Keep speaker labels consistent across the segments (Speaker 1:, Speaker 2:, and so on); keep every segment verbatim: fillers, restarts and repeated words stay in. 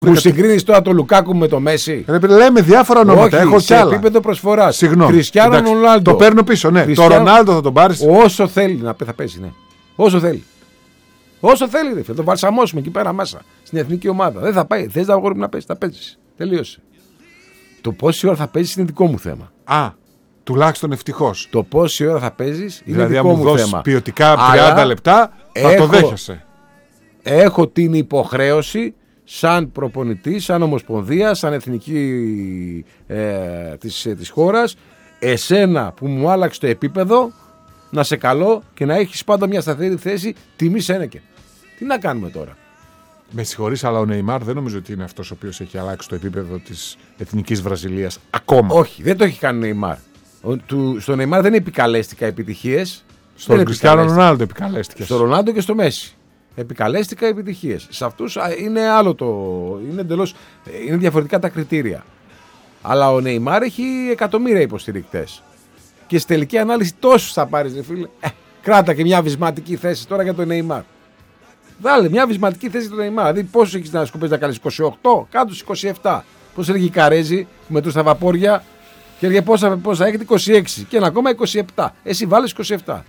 Speaker 1: Μου συγκρίνεις τώρα το Λουκάκου με το Μέση.
Speaker 2: Λέμε διάφορα ονόματα.
Speaker 1: Όχι,
Speaker 2: έχω
Speaker 1: σε
Speaker 2: κι άλλα.
Speaker 1: επίπεδο προσφοράς.
Speaker 2: Συγγνώμη.
Speaker 1: Κριστιάνο Ρονάλντο.
Speaker 2: Το παίρνω πίσω, ναι.
Speaker 1: Κριστιάνο...
Speaker 2: Το Ρονάλντο θα τον πάρεις.
Speaker 1: Όσο θέλει να θα παίζει, ναι. Όσο θέλει. Όσο θέλει, ρε. Θα τον βαλσαμώσουμε εκεί πέρα μέσα. Στην εθνική ομάδα. Δεν θα πάει. Θες να αγόρι να παίζει. Θα παίζει. Τελείωσε. Το πόση ώρα θα παίζει είναι δικό μου θέμα.
Speaker 2: Α, τουλάχιστον ευτυχώς.
Speaker 1: Το πόση ώρα θα παίζει είναι
Speaker 2: δηλαδή,
Speaker 1: δικό
Speaker 2: μου
Speaker 1: μου
Speaker 2: δώσεις
Speaker 1: θέμα.
Speaker 2: Ποιοτικά τριάντα
Speaker 1: Αλλά
Speaker 2: λεπτά θα
Speaker 1: έχω,
Speaker 2: το δέχεσαι.
Speaker 1: Έχω την υποχρέωση σαν προπονητή, σαν ομοσπονδία, σαν εθνική ε, της, της χώρας, εσένα που μου άλλαξε το επίπεδο, να σε καλώ και να έχεις πάντα μια σταθερή θέση τιμή Σένεκεν. Τι να κάνουμε τώρα.
Speaker 2: Με συγχωρείς, αλλά ο Νεϊμάρ δεν νομίζω ότι είναι αυτός ο οποίος έχει αλλάξει το επίπεδο της εθνικής Βραζιλίας ακόμα.
Speaker 1: Όχι, δεν το έχει κάνει ο Νεϊμάρ. Ο, του, στο Νεϊμάρ δεν επικαλέστηκα επιτυχίες.
Speaker 2: Στον Κριστιάνο Ρονάλντο επικαλέστηκε.
Speaker 1: Στο Ρονάλντο και στο Μέση. Επικαλέστηκα επιτυχίες. Σε αυτούς είναι άλλο το. Είναι εντελώς. Είναι διαφορετικά τα κριτήρια. Αλλά ο Νεϊμάρ έχει εκατομμύρια υποστηρικτές. Και στη τελική ανάλυση τόσους θα πάρεις, ρε φίλε. Ε, κράτα και μια βυσματική θέση τώρα για τον Νεϊμάρ. Βάλε μια βυσματική θέση για τον Νεϊμάρ. Δηλαδή πόσο έχεις να σκοπεύεις να κάνεις, είκοσι οκτώ, κάτω στους είκοσι επτά. Πώς έλεγε η Καρέζη που μετρούσε τα βαπόρια και έλεγε πόσα, πόσα έχετε, είκοσι έξι. Και ένα ακόμα είκοσι επτά. Εσύ βάλεις είκοσι επτά.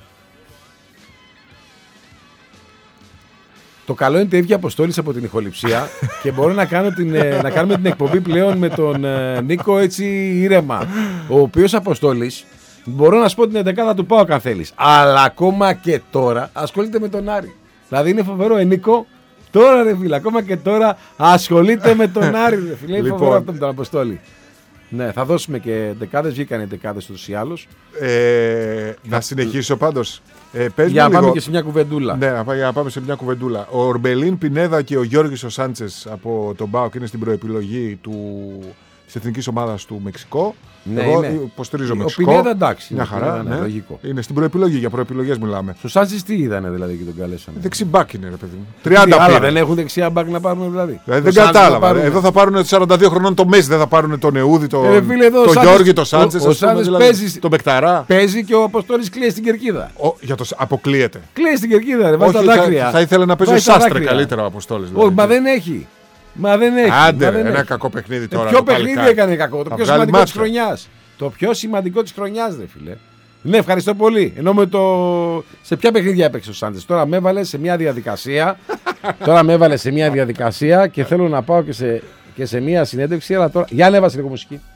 Speaker 1: Το καλό είναι ότι έβγε Αποστόλης από την ηχοληψία και μπορώ να, κάνω την, να κάνουμε την εκπομπή πλέον με τον ε, Νίκο έτσι ήρεμα. Ο οποίος Αποστόλης, μπορώ να σου πω την εντεκάδα του ΠΑΟΚ αν θέλεις. Αλλά ακόμα και τώρα ασχολείται με τον Άρη. Δηλαδή είναι φοβερό, ε, Νίκο. Τώρα ρε φίλε, ακόμα και τώρα ασχολείται με τον Άρη. Ρε φίλε, είναι φοβερό αυτό με τον Αποστόλη. Ναι, θα δώσουμε και δεκάδες, βγήκαν οι δεκάδες ούτως ή άλλως.
Speaker 2: Ε, να συνεχίσω πάντως. Ε,
Speaker 1: για να
Speaker 2: λίγο...
Speaker 1: πάμε και σε μια κουβεντούλα.
Speaker 2: Ναι, για να πάμε σε μια κουβεντούλα. Ο Ορμπελίν Πινέδα και ο Γιώργης ο Σάντσες από τον ΠΑΟΚ είναι στην προεπιλογή του... της εθνικής ομάδας του Μεξικό.
Speaker 1: Ναι,
Speaker 2: εγώ
Speaker 1: είναι.
Speaker 2: υποστηρίζω
Speaker 1: Ο
Speaker 2: Μεξικό.
Speaker 1: Πινέδα εντάξει.
Speaker 2: Μια χαρά.
Speaker 1: Πινέδα, ναι,
Speaker 2: ναι.
Speaker 1: λογικό.
Speaker 2: Είναι στην προεπιλογή, για προεπιλογές μιλάμε.
Speaker 1: Στο Σάντσες τι είδανε δηλαδή και τον καλέσανε.
Speaker 2: Δεξιμπάκ είναι, ρε παιδί μου. τριάντα
Speaker 1: άλλα δεν έχουν δεξιά μπακ να πάρουν δηλαδή.
Speaker 2: δηλαδή δεν κατάλαβα. Εδώ θα πάρουν σαράντα δύο χρονών το Μέση, δεν θα πάρουν τον Εούδη, τον
Speaker 1: ε, φίλε, εδώ,
Speaker 2: το
Speaker 1: Σάντσες,
Speaker 2: Γιώργη, τον Σάντσες.
Speaker 1: Ο, ο Σάντσες
Speaker 2: δηλαδή,
Speaker 1: παίζει,
Speaker 2: τον Μπεκταρά.
Speaker 1: Παίζει και ο Αποστόλης κλαίει στην κερκίδα.
Speaker 2: Ο, για το, αποκλείεται.
Speaker 1: Κλαίει στην κερκίδα, δεν βάζει τα
Speaker 2: Όχι,
Speaker 1: δάκρυα.
Speaker 2: θα, θα ήθελε να παίζει ο Σάστρε καλύτερα ο Αποστόλης.
Speaker 1: Όχι, μα δεν έχει. Μα δεν έχει.
Speaker 2: Άντε,
Speaker 1: μα δεν
Speaker 2: ένα
Speaker 1: έχει.
Speaker 2: κακό παιχνίδι τώρα.
Speaker 1: Ποιο παιχνίδι έκανε κακό, το πιο σημαντικό της χρονιάς. Το πιο σημαντικό της χρονιάς, ρε φίλε. Ναι, ευχαριστώ πολύ. Ενώ με το. Σε ποια παιχνίδια έπαιξε ο Σάντσες. Τώρα με έβαλε σε μια διαδικασία. Τώρα με έβαλε σε μια διαδικασία και θέλω να πάω και σε, και σε μια συνέντευξη. Αλλά τώρα. Για ανέβασε λίγο μουσική.